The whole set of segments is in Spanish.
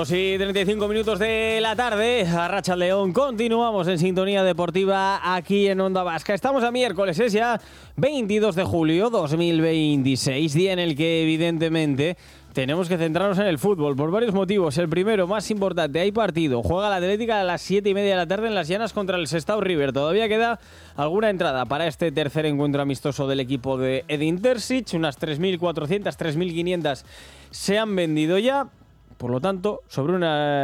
Sí, 35 minutos de la tarde, Arratsaldeon, continuamos en Sintonía Deportiva aquí en Onda Vasca. Estamos a miércoles, es ya 22 de julio 2026, día en el que evidentemente tenemos que centrarnos en el fútbol por varios motivos. El primero, más importante, hay partido. Juega la Atlética a las 7:30 de la tarde en Las Llanas contra el Sestao River. Todavía queda alguna entrada para este tercer encuentro amistoso del equipo de Edin Terzic. Unas 3.400, 3.500 se han vendido ya. Por lo tanto, sobre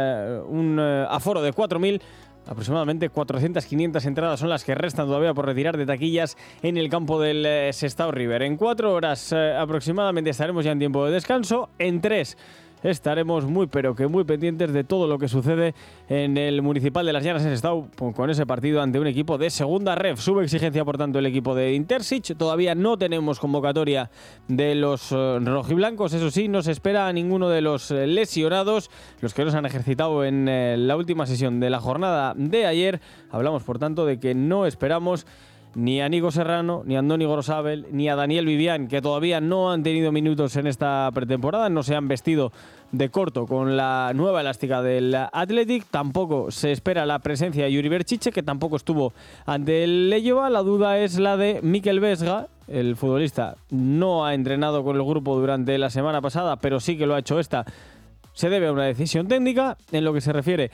un aforo de 4.000, aproximadamente 400, 500 entradas son las que restan todavía por retirar de taquillas en el campo del Sestao River. En 4 horas aproximadamente estaremos ya en tiempo de descanso. En 3 estaremos muy pendientes de todo lo que sucede en el Municipal de Las Llanas en Sestao con ese partido ante un equipo de segunda ref. Sube exigencia, por tanto, el equipo de Terzic. Todavía no tenemos convocatoria de los rojiblancos. Eso sí, no se espera a ninguno de los lesionados, los que no se han ejercitado en la última sesión de la jornada de ayer. Hablamos, por tanto, de que no esperamos ni a Nico Serrano, ni a Andoni Gorosabel, ni a Daniel Vivian, que todavía no han tenido minutos en esta pretemporada, no se han vestido de corto con la nueva elástica del Athletic. Tampoco se espera la presencia de Yuri Berchiche, que tampoco estuvo ante el Leioa. La duda es la de Mikel Vesga. El futbolista no ha entrenado con el grupo durante la semana pasada, pero sí que lo ha hecho esta. Se debe a una decisión técnica. En lo que se refiere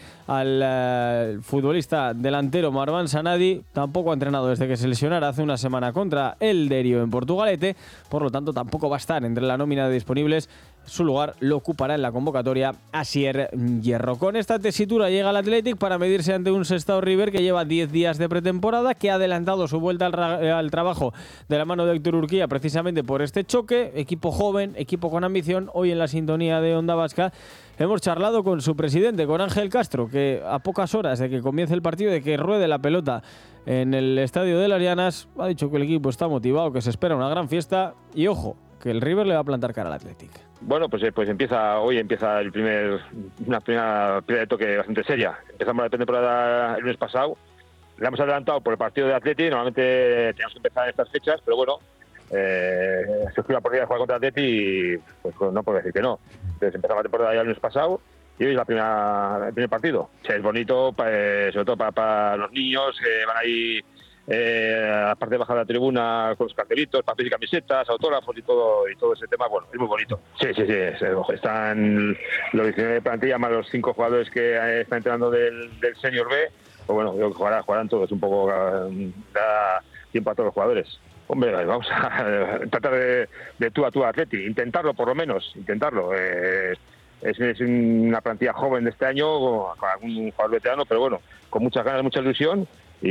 al futbolista delantero Marwan Sanadi, tampoco ha entrenado desde que se lesionara hace una semana contra el Derio en Portugalete, por lo tanto tampoco va a estar entre la nómina de disponibles. Su lugar lo ocupará en la convocatoria Asier Hierro. Con esta tesitura llega el Athletic para medirse ante un Sestao River que lleva 10 días de pretemporada, que ha adelantado su vuelta al trabajo de la mano de Héctor Urquía precisamente por este choque. Equipo joven, equipo con ambición. Hoy en la sintonía de Onda Vasca hemos charlado con su presidente, con Ángel Castro, que a pocas horas de que comience el partido, de que ruede la pelota en el estadio de Las Llanas, ha dicho que el equipo está motivado, que se espera una gran fiesta y, ojo, que el River le va a plantar cara al Athletic. Bueno, pues hoy empieza una primera de toque bastante seria. Empezamos la temporada el lunes pasado, la hemos adelantado por el partido de Athletic. Normalmente teníamos que empezar en estas fechas, pero bueno, surgió la oportunidad de jugar contra Athletic y pues no puedo decir que no. Entonces empezamos la temporada ya el lunes pasado y hoy es el primer partido. O sea, es bonito, sobre todo para los niños que van ahí a la parte baja de la tribuna con los cartelitos, papeles y camisetas, autógrafos y todo ese tema. Bueno, es muy bonito. Sí. Están los 19 de plantilla más los 5 jugadores que están entrenando del Senior B. Pues bueno, yo creo que jugarán todos, un poco da tiempo a todos los jugadores. Hombre, vamos a tratar de tú a tú a Atleti, intentarlo por lo menos, intentarlo. Es una plantilla joven de este año, con algún jugador veterano, pero bueno, con muchas ganas, mucha ilusión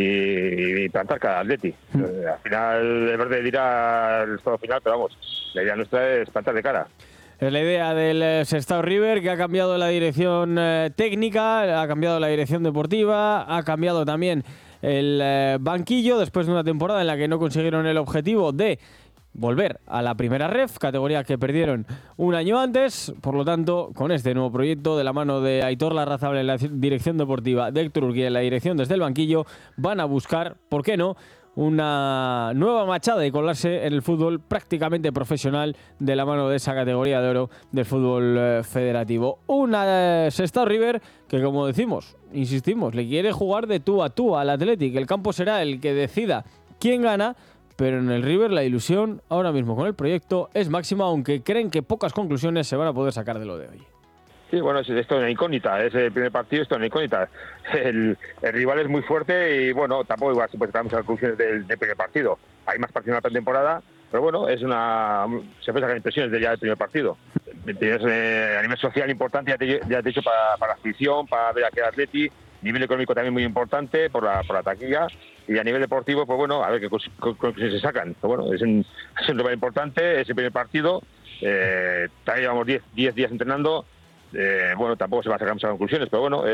y plantar cada Atleti. Al final, el verde dirá el estado final, pero vamos, la idea nuestra es plantar de cara. Es la idea del Sestao River, que ha cambiado la dirección técnica, ha cambiado la dirección deportiva, ha cambiado también el banquillo después de una temporada en la que no consiguieron el objetivo de volver a la primera ref, categoría que perdieron un año antes. Por lo tanto, con este nuevo proyecto de la mano de Aitor Larrazabal en la dirección deportiva, de Héctor Urquía en la dirección desde el banquillo, van a buscar, ¿por qué no?, una nueva machada y colarse en el fútbol prácticamente profesional de la mano de esa categoría de oro del fútbol federativo. Una Sestao River que, como decimos, insistimos, le quiere jugar de tú a tú al Athletic. El campo será el que decida quién gana, pero en el River la ilusión ahora mismo con el proyecto es máxima, aunque creen que pocas conclusiones se van a poder sacar de lo de hoy. Sí, bueno, esto es una incógnita, es el primer partido, esto es una incógnita. El rival es muy fuerte y bueno, tampoco igual se puede sacar muchas conclusiones del primer partido. Hay más partidos en la pretemporada, pero bueno, se puede sacar impresiones del primer partido. Tienes a nivel social importante, ya te he dicho, para la afición, para ver a qué Atleti, nivel económico también muy importante por la taquilla, y a nivel deportivo, pues bueno, a ver qué conclusiones se sacan. Pero bueno, es un rival importante, es el primer partido, también llevamos 10 días entrenando. Bueno, tampoco se va a sacar muchas conclusiones, pero bueno,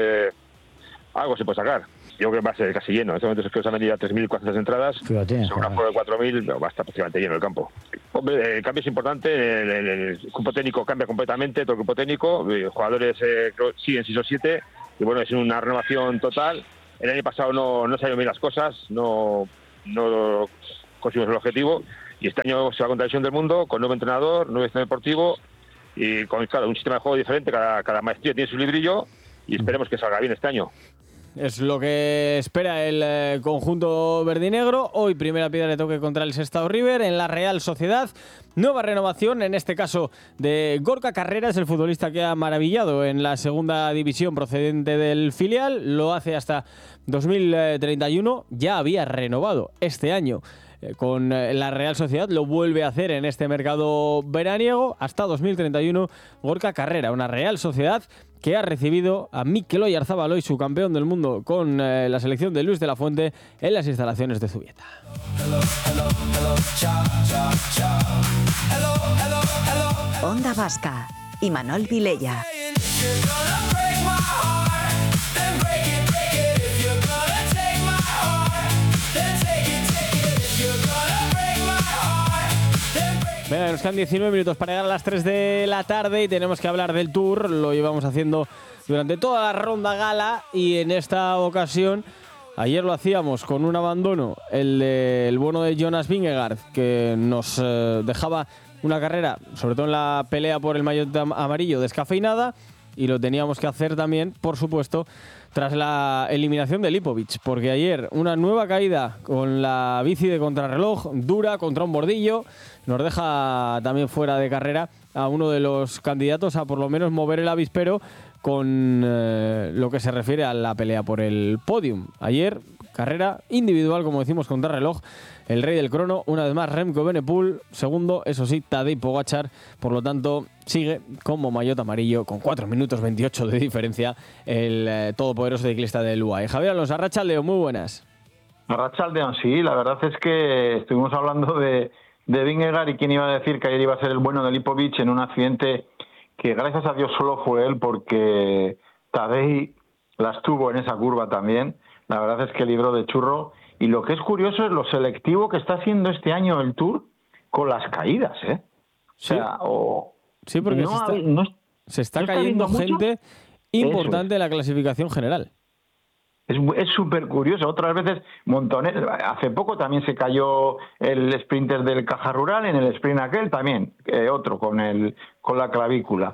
algo se puede sacar. Yo creo que va a ser casi lleno. En este momento es que se han vendido 3.400 entradas, sobre un aforo de 4.000, pero va a estar prácticamente lleno el campo. Hombre, el cambio es importante, el grupo técnico cambia completamente, todo el grupo técnico, jugadores siguen 6 o 7, y bueno, es una renovación total. El año pasado no salieron bien las cosas, no conseguimos el objetivo, y este año se va contra la División del Mundo, con nuevo entrenador, nuevo sistema deportivo, y con, claro, un sistema de juego diferente, cada maestría tiene su librillo y esperemos que salga bien este año. Es lo que espera el conjunto verdinegro. Hoy primera piedra de toque contra el Sestao River en la Real Sociedad. Nueva renovación, en este caso de Gorka Carreras, el futbolista que ha maravillado en la segunda división procedente del filial. Lo hace hasta 2031. Ya había renovado este año con la Real Sociedad, lo vuelve a hacer en este mercado veraniego hasta 2031. Gorka Carrera, una Real Sociedad que ha recibido a Mikel Oyarzabal, hoy su campeón del mundo con la selección de Luis de la Fuente, en las instalaciones de Zubieta. Onda Vasca, Imanol Vilella. Venga, nos quedan 19 minutos para llegar a las 3 de la tarde y tenemos que hablar del Tour. Lo llevamos haciendo durante toda la ronda gala y en esta ocasión, ayer lo hacíamos con un abandono, el bueno de Jonas Vingegaard, que nos dejaba una carrera, sobre todo en la pelea por el maillot amarillo, descafeinada, y lo teníamos que hacer también, por supuesto, tras la eliminación de Lipovic, porque ayer una nueva caída con la bici de contrarreloj, dura contra un bordillo, nos deja también fuera de carrera a uno de los candidatos a por lo menos mover el avispero con lo que se refiere a la pelea por el podium. Ayer, carrera individual, como decimos, contrarreloj, el rey del crono, una vez más Remco Evenepoel, segundo, eso sí, Tadej Pogačar, por lo tanto, sigue como maillot amarillo, con 4 minutos 28 de diferencia, el todopoderoso ciclista del UAE. Javier Alonso, arratsaldeon, muy buenas. Arratsaldeon, sí, la verdad es que estuvimos hablando de Vingegaard y quién iba a decir que ayer iba a ser el bueno de Lipovic en un accidente que gracias a Dios solo fue él, porque Tadej las tuvo en esa curva también. La verdad es que libró de churro. Y lo que es curioso es lo selectivo que está haciendo este año el Tour con las caídas, ¿eh? Sí, sí, porque se está cayendo gente importante en la clasificación general. Es súper curioso. Otras veces, montones. Hace poco también se cayó el sprinter del Caja Rural, en el sprint aquel también, otro con la clavícula.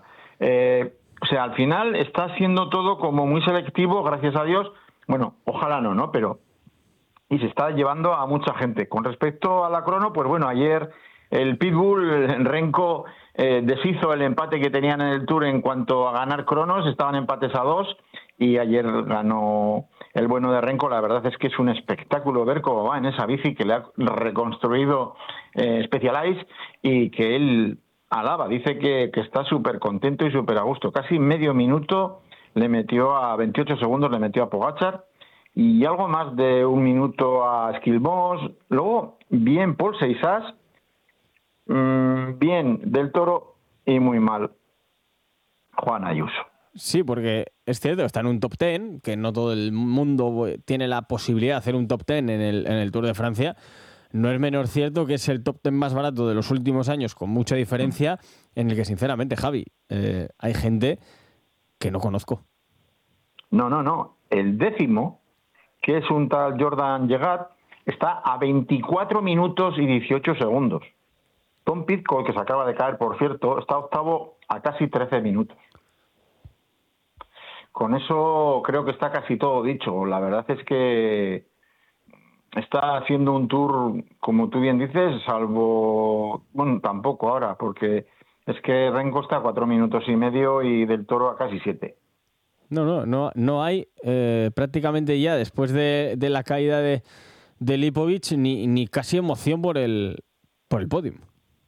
O sea, al final está siendo todo como muy selectivo, gracias a Dios. Bueno, ojalá no, pero... Y se está llevando a mucha gente. Con respecto a la crono, pues bueno, ayer el Pitbull, el Renko, deshizo el empate que tenían en el Tour en cuanto a ganar cronos. Estaban empates a 2 y ayer ganó el bueno de Renko. La verdad es que es un espectáculo ver cómo va en esa bici que le ha reconstruido Specialized y que él alaba. Dice que está súper contento y súper a gusto. Casi medio minuto le metió 28 segundos le metió a Pogačar. Y algo más de un minuto a Skilmos. Luego, bien Paul Seixas, bien Del Toro y muy mal Juan Ayuso. Sí, porque es cierto, está en un top 10, que no todo el mundo tiene la posibilidad de hacer un top 10 en el Tour de Francia. No es menor cierto que es el top 10 más barato de los últimos años, con mucha diferencia, en el que sinceramente, Javi, hay gente que no conozco. No. El décimo, que es un tal Jordan Llegat, está a 24 minutos y 18 segundos. Tom Pidcock, que se acaba de caer, por cierto, está octavo a casi 13 minutos. Con eso creo que está casi todo dicho. La verdad es que está haciendo un Tour, como tú bien dices, salvo... Bueno, tampoco ahora, porque es que Renko está a 4 minutos y medio y Del Toro a casi 7. No hay prácticamente ya, después de la caída de Lipovic, ni casi emoción por el podium.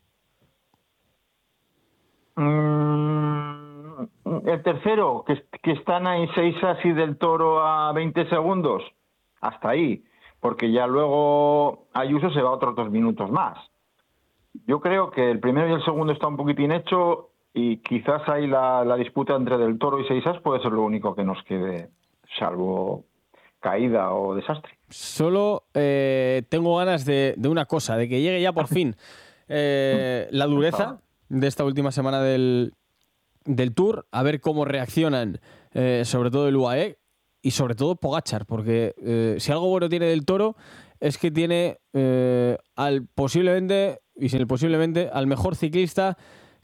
El tercero, que están ahí Seixas y Del Toro a 20 segundos, hasta ahí, porque ya luego Ayuso se va otros 2 minutos más. Yo creo que el primero y el segundo está un poquitín hecho y quizás ahí la disputa entre Del Toro y Seixas puede ser lo único que nos quede, salvo caída o desastre. Solo tengo ganas de una cosa, de que llegue ya por fin la dureza de esta última semana del Tour, a ver cómo reaccionan sobre todo el UAE y sobre todo Pogačar, porque si algo bueno tiene Del Toro es que tiene posiblemente al mejor ciclista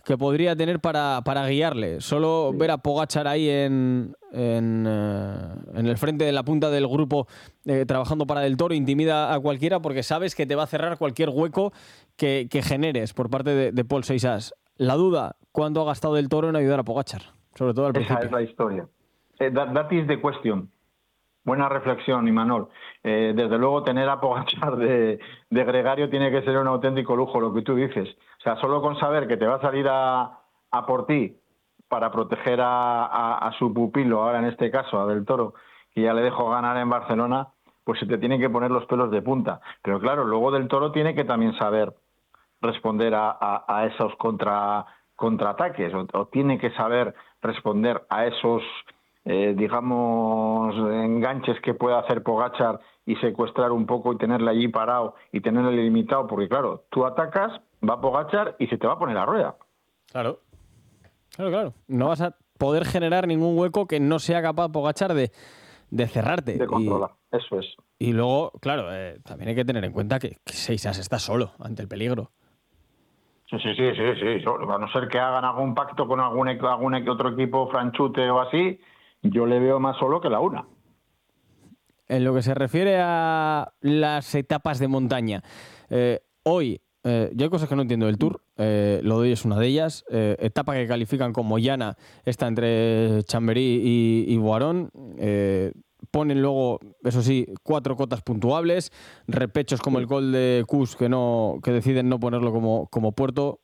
que podría tener para guiarle. Solo ver a Pogačar ahí en el frente de la punta del grupo trabajando para Del Toro intimida a cualquiera, porque sabes que te va a cerrar cualquier hueco que generes por parte de Pol Seixas. La duda, ¿cuánto ha gastado Del Toro en ayudar a Pogačar? Sobre todo al principio. Esa es la historia. That is the question. Buena reflexión, Imanol. Desde luego, tener a Pogačar de gregario tiene que ser un auténtico lujo, lo que tú dices. O sea, solo con saber que te va a salir a por ti para proteger a su pupilo, ahora en este caso a Del Toro, que ya le dejó ganar en Barcelona, pues se te tienen que poner los pelos de punta. Pero claro, luego Del Toro tiene que también saber responder a esos contraataques, o tiene que saber responder a esos digamos, enganches que pueda hacer Pogačar y secuestrar un poco y tenerle allí parado y tenerle limitado, porque claro, tú atacas, va Pogačar y se te va a poner la rueda. Claro. No vas a poder generar ningún hueco que no sea capaz Pogačar de cerrarte. De controlar, eso es. Y luego, claro, también hay que tener en cuenta que Seixas está solo ante el peligro. Sí. A no ser que hagan algún pacto con algún otro equipo franchute o así, yo le veo más solo que la una. En lo que se refiere a las etapas de montaña, hoy yo hay cosas que no entiendo del Tour, lo de hoy es una de ellas. Etapa que califican como llana, está entre Chamberí y Boirón. Ponen luego, eso sí, 4 cotas puntuables, repechos como el Col de Cus que deciden no ponerlo como puerto.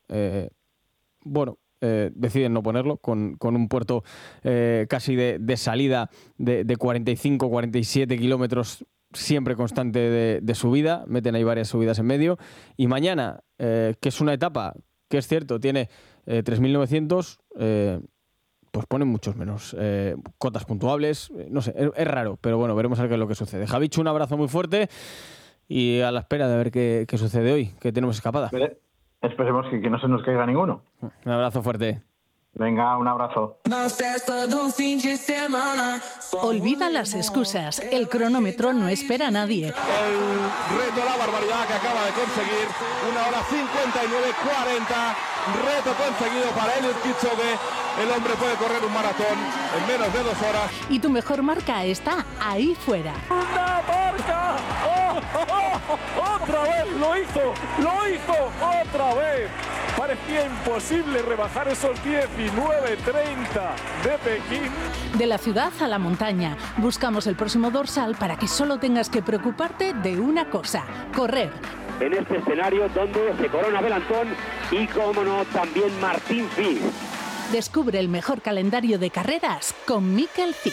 Deciden no ponerlo con un puerto casi de salida de 45-47 kilómetros, siempre constante de subida. Meten ahí varias subidas en medio. Y mañana, que es una etapa que es cierto, tiene 3.900, pues ponen muchos menos cotas puntuables. No sé, es raro, pero bueno, veremos a ver qué es lo que sucede. Javichu, un abrazo muy fuerte y a la espera de ver qué sucede hoy, que tenemos escapada. Esperemos que no se nos caiga ninguno. Un abrazo fuerte. Venga, un abrazo. Olvida las excusas. El cronómetro no espera a nadie. El reto, la barbaridad que acaba de conseguir. 1 hora 59:40. Reto conseguido para Eliud Kipchoge. El hombre puede correr un maratón en menos de 2 horas. Y tu mejor marca está ahí fuera. ¡Una marca! ¡Otra vez! ¡Lo hizo! ¡Otra vez! Parecía imposible rebajar esos 19:30 de Pekín. De la ciudad a la montaña, buscamos el próximo dorsal para que solo tengas que preocuparte de una cosa: correr. En este escenario donde se corona Belantón y, como no, también Martín Fis. Descubre el mejor calendario de carreras con Mikel Cid.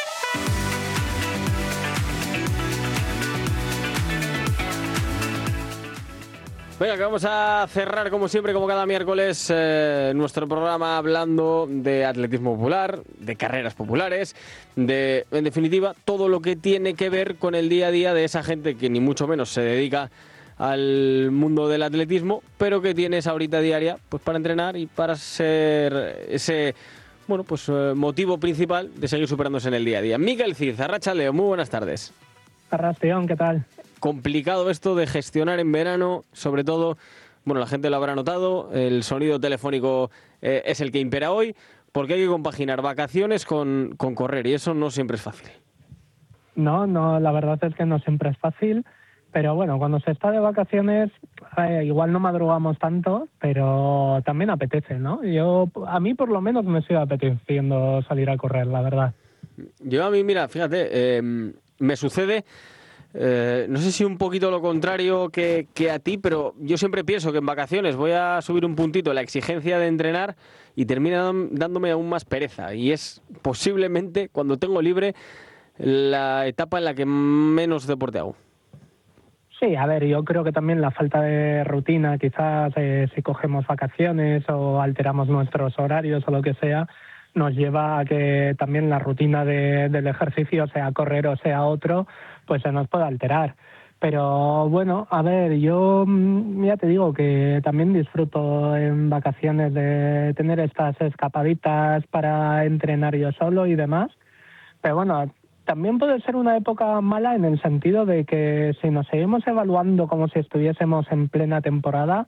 Venga, que vamos a cerrar como siempre, como cada miércoles, nuestro programa hablando de atletismo popular, de carreras populares, de, en definitiva, todo lo que tiene que ver con el día a día de esa gente que ni mucho menos se dedica al mundo del atletismo, pero que tiene esa horita diaria pues para entrenar y para ser ese motivo principal de seguir superándose en el día a día. Mikel Cid, arratsaldeon, muy buenas tardes. Arratsaldeon, ¿qué tal? Complicado esto de gestionar en verano, sobre todo, bueno, la gente lo habrá notado, el sonido telefónico es el que impera hoy, porque hay que compaginar vacaciones con correr y eso no siempre es fácil. No, la verdad es que no siempre es fácil, pero bueno, cuando se está de vacaciones igual no madrugamos tanto, pero también apetece, ¿no? A mí por lo menos me sigue apeteciendo salir a correr, la verdad. Yo a mí, mira, fíjate, me sucede... no sé si un poquito lo contrario que a ti, pero yo siempre pienso que en vacaciones voy a subir un puntito la exigencia de entrenar y termina dándome aún más pereza. Y es posiblemente, cuando tengo libre, la etapa en la que menos deporte hago. Sí, a ver, yo creo que también la falta de rutina, quizás si cogemos vacaciones o alteramos nuestros horarios o lo que sea, nos lleva a que también la rutina del ejercicio, sea correr o sea otro, pues se nos puede alterar. Pero bueno, a ver, yo ya te digo que también disfruto en vacaciones de tener estas escapaditas para entrenar yo solo y demás. Pero bueno, también puede ser una época mala en el sentido de que si nos seguimos evaluando como si estuviésemos en plena temporada,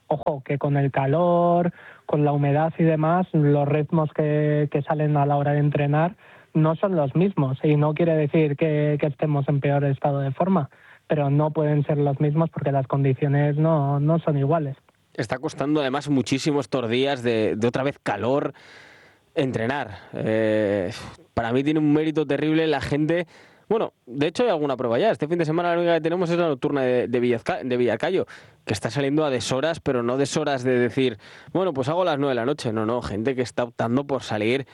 Ojo, que con el calor, con la humedad y demás, los ritmos que salen a la hora de entrenar no son los mismos. Y no quiere decir que estemos en peor estado de forma, pero no pueden ser los mismos porque las condiciones no son iguales. Está costando además muchísimo estos días de otra vez calor entrenar. Para mí tiene un mérito terrible la gente. Bueno, de hecho hay alguna prueba ya. Este fin de semana la única que tenemos es la nocturna de Villarcayo, que está saliendo a deshoras, pero no deshoras de decir, bueno, pues hago las 9 de la noche. No, gente que está optando por salir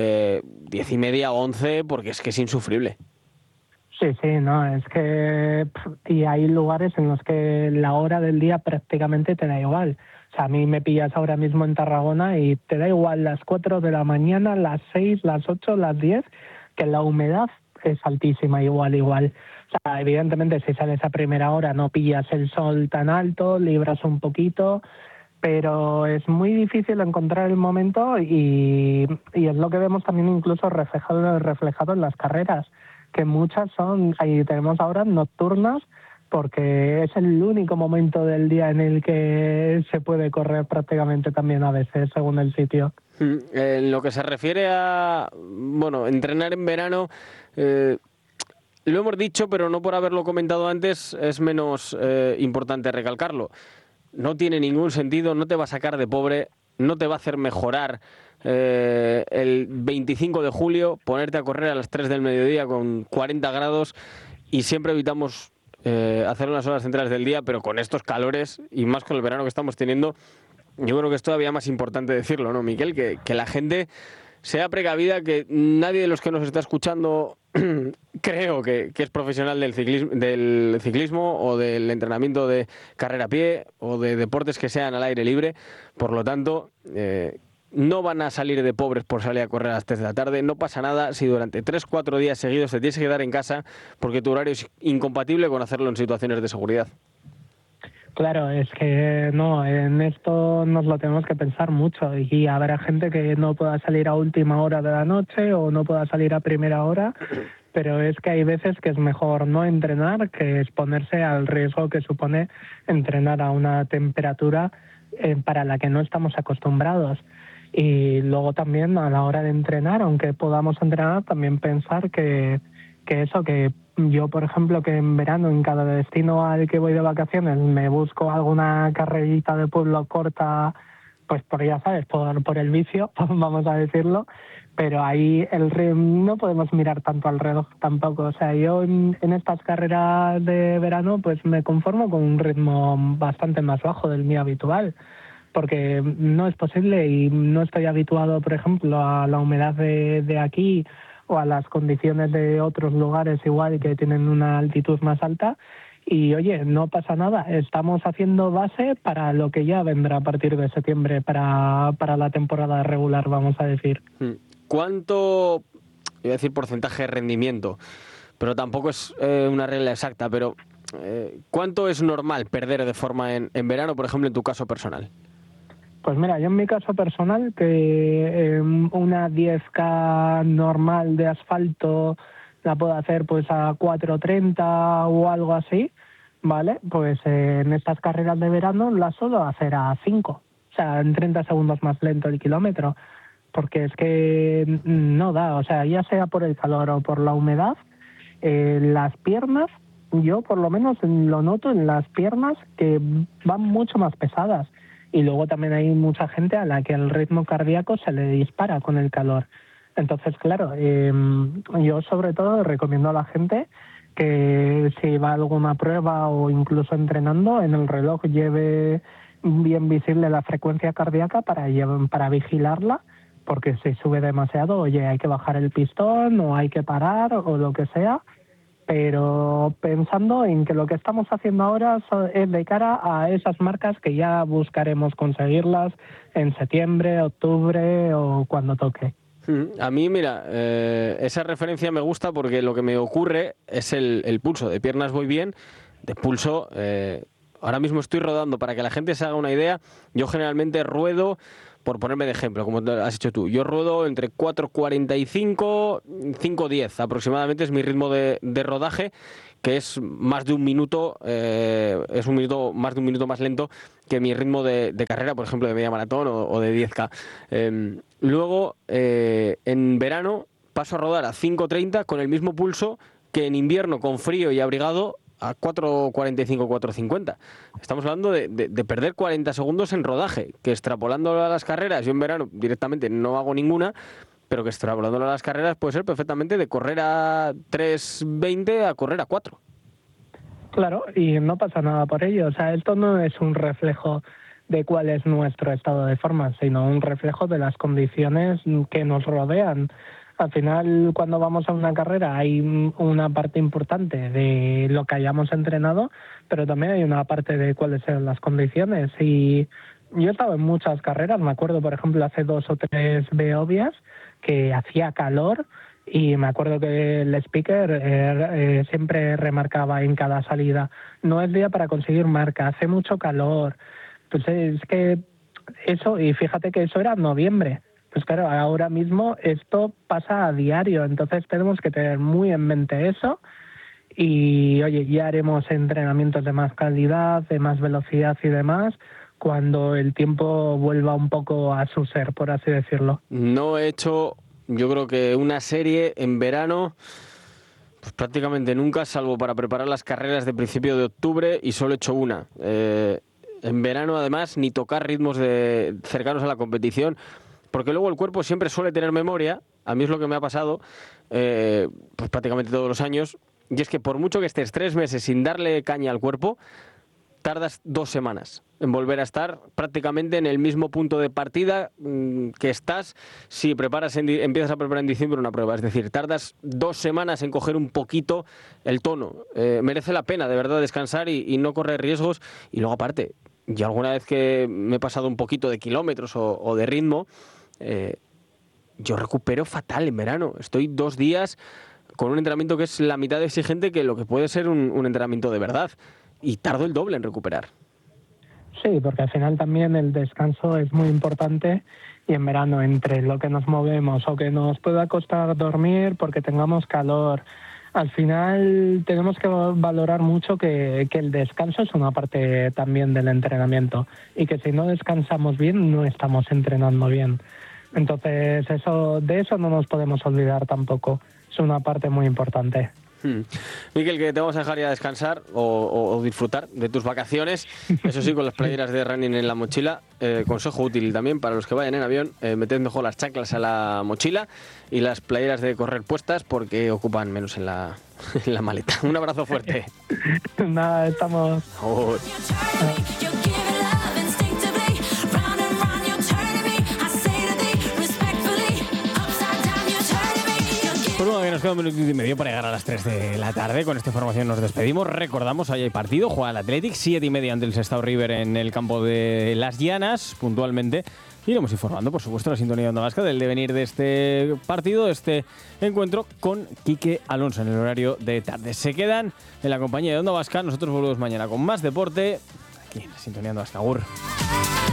10:30, 11, porque es que es insufrible. Sí, no, es que y hay lugares en los que la hora del día prácticamente te da igual. O sea, a mí me pillas ahora mismo en Tarragona y te da igual las 4 de la mañana, las 6, las 8, las 10, que la humedad es altísima, igual. O sea, evidentemente si sales a primera hora no pillas el sol tan alto, libras un poquito, pero es muy difícil encontrar el momento y es lo que vemos también incluso reflejado en las carreras, que muchas son, ahí tenemos ahora nocturnas, porque es el único momento del día en el que se puede correr prácticamente también a veces, según el sitio. En lo que se refiere a, entrenar en verano, lo hemos dicho, pero no por haberlo comentado antes, es menos importante recalcarlo. No tiene ningún sentido, no te va a sacar de pobre, no te va a hacer mejorar el 25 de julio, ponerte a correr a las 3 del mediodía con 40 grados y siempre evitamos hacer unas horas centrales del día, pero con estos calores y más con el verano que estamos teniendo, yo creo que es todavía más importante decirlo, ¿no, Miquel? Que la gente sea precavida, que nadie de los que nos está escuchando creo que es profesional del ciclismo o del entrenamiento de carrera a pie o de deportes que sean al aire libre. Por lo tanto, no van a salir de pobres por salir a correr a las 3 de la tarde. No pasa nada si durante 3-4 días seguidos te tienes que quedar en casa porque tu horario es incompatible con hacerlo en situaciones de seguridad. Claro, es que no, en esto nos lo tenemos que pensar mucho y habrá gente que no pueda salir a última hora de la noche o no pueda salir a primera hora, pero es que hay veces que es mejor no entrenar que exponerse al riesgo que supone entrenar a una temperatura para la que no estamos acostumbrados. Y luego también a la hora de entrenar, aunque podamos entrenar, también pensar que yo, por ejemplo, que en verano en cada destino al que voy de vacaciones me busco alguna carrerita de pueblo corta, pues por ya sabes, por el vicio, vamos a decirlo, pero ahí no podemos mirar tanto al reloj tampoco. O sea, yo en estas carreras de verano pues me conformo con un ritmo bastante más bajo del mío habitual, porque no es posible y no estoy habituado, por ejemplo, a la humedad de aquí o a las condiciones de otros lugares igual que tienen una altitud más alta. Y oye, no pasa nada, estamos haciendo base para lo que ya vendrá a partir de septiembre para la temporada regular, vamos a decir. ¿Cuánto, iba a decir porcentaje de rendimiento, pero tampoco es una regla exacta, pero ¿cuánto es normal perder de forma en verano, por ejemplo, en tu caso personal? Pues mira, yo en mi caso personal, que una 10K normal de asfalto la puedo hacer pues a 4:30 o algo así, ¿vale? Pues en estas carreras de verano la suelo hacer a 5, o sea, en 30 segundos más lento el kilómetro, porque es que no da, o sea, ya sea por el calor o por la humedad, las piernas, yo por lo menos lo noto en las piernas que van mucho más pesadas. Y luego también hay mucha gente a la que el ritmo cardíaco se le dispara con el calor. Entonces, claro, yo sobre todo recomiendo a la gente que si va a alguna prueba o incluso entrenando, en el reloj lleve bien visible la frecuencia cardíaca para vigilarla, porque si sube demasiado, oye, hay que bajar el pistón o hay que parar o lo que sea, pero pensando en que lo que estamos haciendo ahora es de cara a esas marcas que ya buscaremos conseguirlas en septiembre, octubre o cuando toque. A mí, mira, esa referencia me gusta porque lo que me ocurre es el pulso. De piernas voy bien, de pulso, ahora mismo estoy rodando, para que la gente se haga una idea, yo generalmente ruedo por ponerme de ejemplo, como has hecho tú, yo ruedo entre 4:45, 5:10 aproximadamente, es mi ritmo de rodaje, que es más de un minuto, más de un minuto más lento que mi ritmo de carrera, por ejemplo, de media maratón o de 10K. Luego, en verano, paso a rodar a 5:30 con el mismo pulso que en invierno, con frío y abrigado, a 4:45, 4:50. Estamos hablando de perder 40 segundos en rodaje, que extrapolándolo a las carreras, yo en verano directamente no hago ninguna, pero que extrapolándolo a las carreras puede ser perfectamente de correr a 3:20 a correr a 4. Claro, y no pasa nada por ello. O sea, esto no es un reflejo de cuál es nuestro estado de forma, sino un reflejo de las condiciones que nos rodean. Al final, cuando vamos a una carrera hay una parte importante de lo que hayamos entrenado, pero también hay una parte de cuáles son las condiciones. Y yo he estado en muchas carreras, me acuerdo, por ejemplo, hace 2 o 3 Beovias, que hacía calor, y me acuerdo que el speaker siempre remarcaba en cada salida: no es día para conseguir marca, hace mucho calor. Entonces, es que eso, y fíjate que eso era en noviembre. Pues claro, ahora mismo esto pasa a diario, entonces tenemos que tener muy en mente eso. Y oye, ya haremos entrenamientos de más calidad, de más velocidad y demás, cuando el tiempo vuelva un poco a su ser, por así decirlo. No he hecho, yo creo que una serie en verano, pues prácticamente nunca, salvo para preparar las carreras de principio de octubre, y solo he hecho una. En verano, además, ni tocar ritmos cercanos a la competición, porque luego el cuerpo siempre suele tener memoria. A mí es lo que me ha pasado pues prácticamente todos los años, y es que por mucho que estés 3 meses sin darle caña al cuerpo, tardas 2 semanas en volver a estar prácticamente en el mismo punto de partida que estás si empiezas a preparar en diciembre una prueba. Es decir, tardas 2 semanas en coger un poquito el tono. Merece la pena, de verdad, descansar y no correr riesgos. Y luego, aparte, yo alguna vez que me he pasado un poquito de kilómetros o de ritmo, yo recupero fatal en verano. Estoy 2 días con un entrenamiento que es la mitad de exigente que lo que puede ser un entrenamiento de verdad, y tardo el doble en recuperar. Sí, porque al final también el descanso es muy importante, y en verano, entre lo que nos movemos o que nos pueda costar dormir porque tengamos calor, al final tenemos que valorar mucho que el descanso es una parte también del entrenamiento, y que si no descansamos bien no estamos entrenando bien. Entonces de eso no nos podemos olvidar tampoco, es una parte muy importante. Miquel, que te vamos a dejar ya descansar o disfrutar de tus vacaciones, eso sí, con las playeras de running en la mochila. Consejo útil también para los que vayan en avión: meted mejor las chanclas a la mochila y las playeras de correr puestas, porque ocupan menos en la maleta. Un abrazo fuerte. Nada, estamos... Pues bueno, que nos queda un minutito y medio para llegar a las 3 de la tarde. Con esta información nos despedimos. Recordamos, ahí hay partido, juega el Athletic, 7:30 ante el Sestao River en el campo de Las Llanas, puntualmente. Iremos informando, por supuesto, la sintonía de Onda Vasca del devenir de este partido, de este encuentro, con Quique Alonso en el horario de tarde. Se quedan en la compañía de Onda Vasca. Nosotros volvemos mañana con más deporte aquí en la sintonía de Onda Vasca. Agur.